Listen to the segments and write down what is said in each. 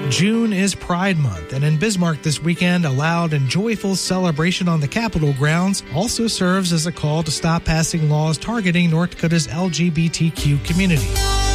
June is Pride Month, and in Bismarck this weekend, a loud and joyful celebration on the Capitol grounds also serves as a call to stop passing laws targeting North Dakota's LGBTQ community.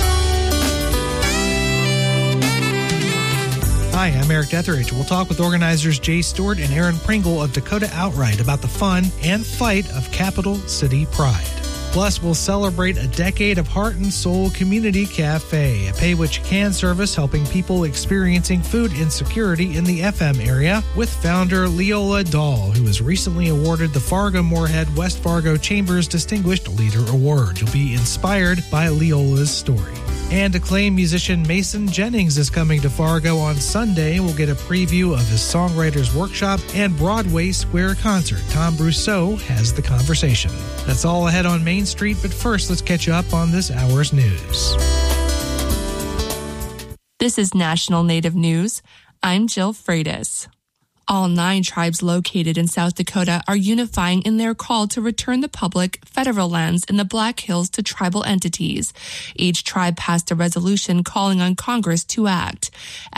Hi, I'm Eric Detheridge. We'll talk with organizers Jay Stewart and Aaron Pringle of Dakota Outright about the fun and fight of Capital City Pride. Plus, we'll celebrate a decade of Heart and Soul Community Cafe, a pay-what-you-can service helping people experiencing food insecurity in the FM area, with founder Leola Dahl, who was recently awarded the Fargo-Moorhead West Fargo Chamber's Distinguished Leader Award. You'll be inspired by Leola's story. And acclaimed musician Mason Jennings is coming to Fargo on Sunday. We'll get a preview of his Songwriters Workshop and Broadway Square concert. Tom Brousseau has the conversation. That's all ahead on Main Street, but first, let's catch up on this hour's news. This is National Native News. I'm Jill Freitas. All 9 tribes located in South Dakota are unifying in their call to return the public federal lands in the Black Hills to tribal entities. Each tribe passed a resolution calling on Congress to act.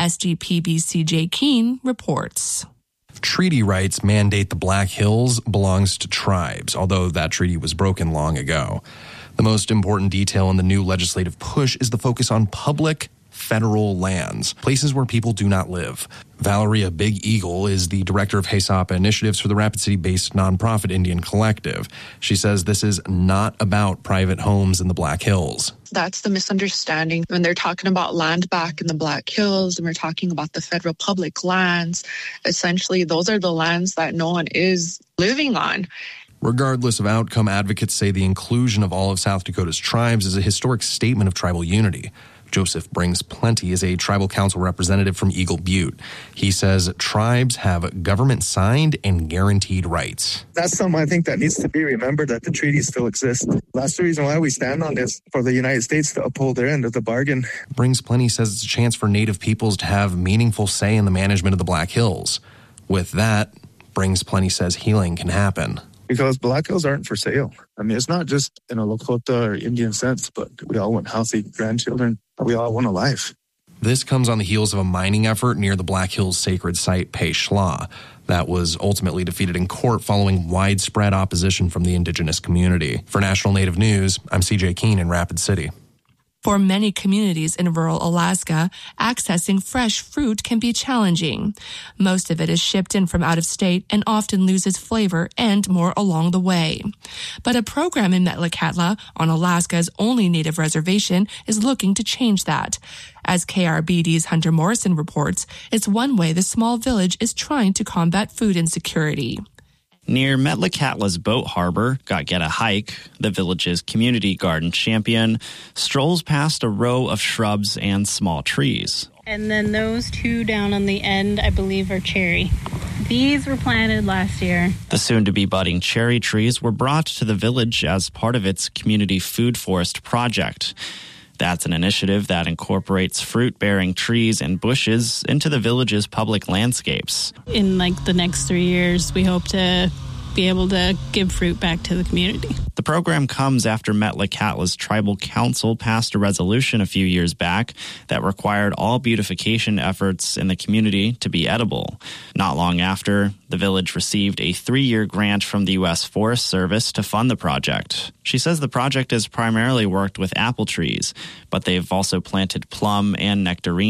SGPB's CJ Keene reports. Treaty rights mandate the Black Hills belongs to tribes, although that treaty was broken long ago. The most important detail in the new legislative push is the focus on public federal lands, places where people do not live. Valeria Big Eagle is the director of HACOP initiatives for the Rapid City-based nonprofit Indian Collective. She says this is not about private homes in the Black Hills. That's the misunderstanding when they're talking about land back in the Black Hills and we're talking about the federal public lands. Essentially, those are the lands that no one is living on. Regardless of outcome, advocates say the inclusion of all of South Dakota's tribes is a historic statement of tribal unity. Joseph Brings Plenty is a tribal council representative from Eagle Butte. He says tribes have government-signed and guaranteed rights. That's something I think that needs to be remembered, that the treaties still exist. That's the reason why we stand on this, for the United States to uphold their end of the bargain. Brings Plenty says it's a chance for Native peoples to have meaningful say in the management of the Black Hills. With that, Brings Plenty says healing can happen. Because Black Hills aren't for sale. I mean, it's not just in a Lakota or Indian sense, but we all want healthy grandchildren. We all want a life. This comes on the heels of a mining effort near the Black Hills sacred site, Pei Shla, that was ultimately defeated in court following widespread opposition from the indigenous community. For National Native News, I'm CJ Keene in Rapid City. For many communities in rural Alaska, accessing fresh fruit can be challenging. Most of it is shipped in from out of state and often loses flavor and more along the way. But a program in Metlakatla, on Alaska's only native reservation, is looking to change that. As KRBD's Hunter Morrison reports, it's one way the small village is trying to combat food insecurity. Near Metlakatla's boat harbor, Got-Get a Hike, the village's community garden champion, strolls past a row of shrubs and small trees. And then those 2 down on the end, I believe, are cherry. These were planted last year. The soon-to-be budding cherry trees were brought to the village as part of its community food forest project. That's an initiative that incorporates fruit-bearing trees and bushes into the village's public landscapes. In the next 3 years, we hope to be able to give fruit back to the community. The program comes after Metlakatla's tribal council passed a resolution a few years back that required all beautification efforts in the community to be edible. Not long after, the village received a 3-year grant from the U.S. Forest Service to fund the project. She says the project has primarily worked with apple trees, but they've also planted plum and nectarine